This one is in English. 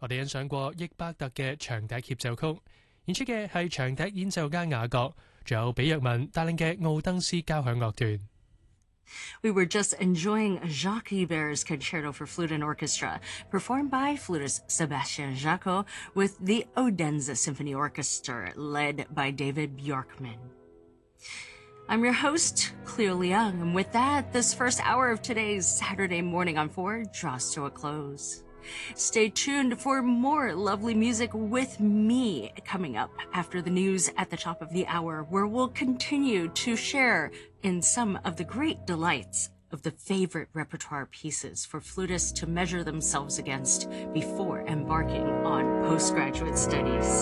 我哋欣賞過益巴特嘅長笛協奏曲，演出嘅係長笛演奏家雅各，仲有比約文帶領嘅奧登斯交響樂團。 We were just enjoying Jacques Ibert's Concerto for Flute and Orchestra, performed by flutist Sebastian Jaco with the Odense Symphony Orchestra, led by David Bjorkman. I'm your host, Cleo Liang, and with that, this first hour of today's Saturday Morning on 4 draws to a close. Stay tuned for more lovely music with me coming up after the news at the top of the hour, where we'll continue to share in some of the great delights of the favorite repertoire pieces for flutists to measure themselves against before embarking on postgraduate studies.